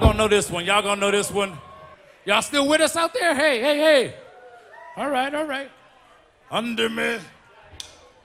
gonna know this one. Y'all gonna know this one. Y'all still with us out there? Hey, hey, hey. All right, all right. Under me.